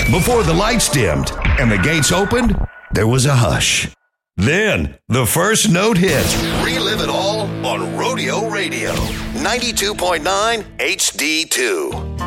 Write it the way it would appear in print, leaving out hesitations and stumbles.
Before the lights dimmed and the gates opened, there was a hush. Then the first note hit. Relive it all on Rodeo Radio. 92.9 HD2.